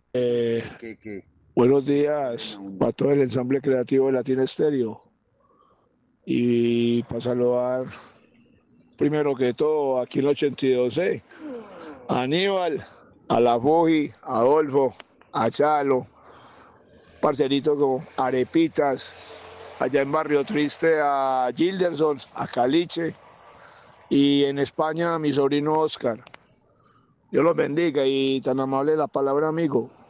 ¿Qué Buenos quieren a días uno? para todo el ensamble creativo de Latina Estéreo. Y para saludar, primero que todo, aquí en el 82C, a Aníbal, a La Fuji, a Adolfo, a Chalo, parcerito como Arepitas, allá en Barrio Triste a Gilderson, a Caliche y en España a mi sobrino Oscar. Dios los bendiga y tan amable la palabra amigo.